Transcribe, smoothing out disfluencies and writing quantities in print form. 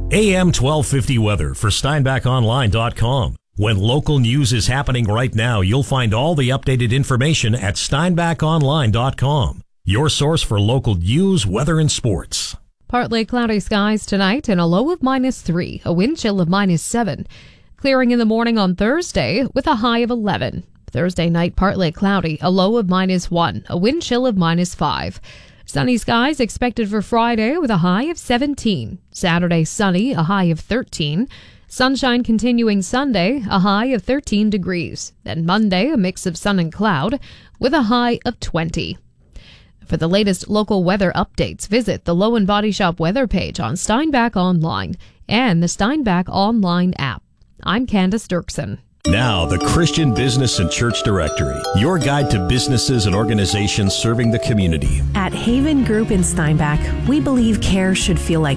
AM 1250 weather for SteinbachOnline.com. When local news is happening right now, you'll find all the updated information at SteinbachOnline.com. Your source for local news, weather, and sports. Partly cloudy skies tonight and a low of -3, a wind chill of -7. Clearing in the morning on Thursday with a high of 11. Thursday night partly cloudy, a low of -1, a wind chill of -5. Sunny skies expected for Friday with a high of 17. Saturday sunny, a high of 13. Sunshine continuing Sunday, a high of 13 degrees. Then Monday, a mix of sun and cloud with a high of 20. For the latest local weather updates, visit the Low and Body Shop weather page on Steinbach Online and the Steinbach Online app. I'm Candace Dirksen. Now, the Christian Business and Church Directory, your guide to businesses and organizations serving the community. At Haven Group in Steinbach, we believe care should feel like